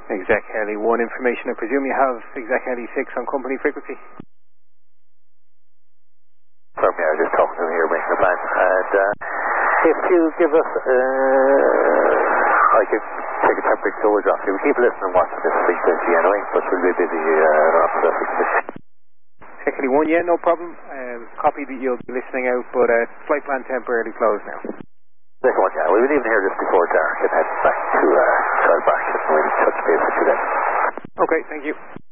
Exec Heli 1 information. I presume you have Exec Heli 6 on company frequency? From here, just talking to him here, making a plan. And if you give us, I could take a temperature storage off you. We keep listening and watching this frequency anyway, but we'll be busy after that frequency. Exec Heli 1, yeah, no problem. Copy that you'll be listening out, but flight plan temporarily closed now. This one, yeah. We were leaving here just before dark and head back to Charles Bark, and we'll touch base with you then. Okay, thank you.